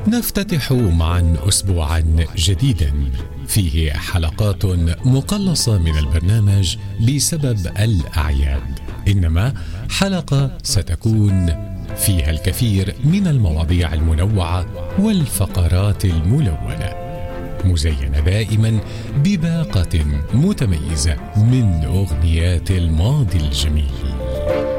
نفتتح معا أسبوعا جديدا فيه حلقات مقلصة من البرنامج بسبب الأعياد، إنما حلقة ستكون فيها الكثير من المواضيع المنوعة والفقرات الملونة، مزينة دائما بباقة متميزة من أغنيات الماضي الجميل.